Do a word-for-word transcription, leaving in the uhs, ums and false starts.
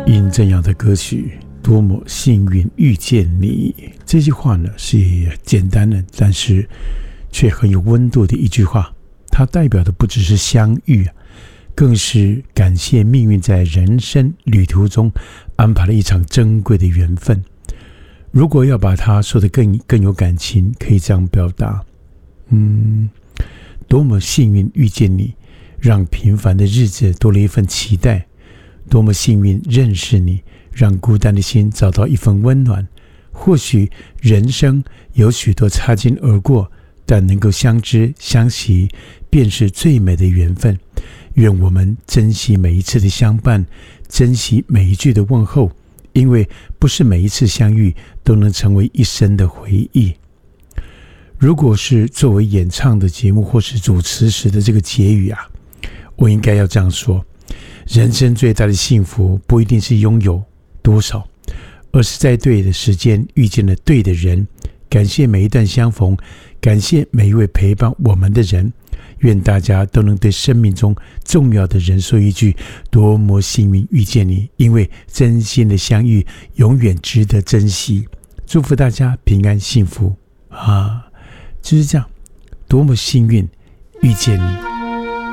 殷正阳的歌曲多么幸运遇见你，这句话呢是简单的，但是却很有温度的一句话。它代表的不只是相遇，更是感谢命运在人生旅途中安排了一场珍贵的缘分。如果要把它说得更更有感情，可以这样表达：嗯，多么幸运遇见你，让平凡的日子多了一份期待。多么幸运认识你，让孤单的心找到一份温暖。或许人生有许多擦肩而过，但能够相知相惜，便是最美的缘分。愿我们珍惜每一次的相伴，珍惜每一句的问候，因为不是每一次相遇都能成为一生的回忆。如果是作为演唱的节目或是主持时的这个结语啊，我应该要这样说：人生最大的幸福不一定是拥有多少，而是在对的时间遇见了对的人。感谢每一段相逢，感谢每一位陪伴我们的人。愿大家都能对生命中重要的人说一句：多么幸运遇见你，因为真心的相遇永远值得珍惜。祝福大家平安幸福啊！就是这样，多么幸运遇见你。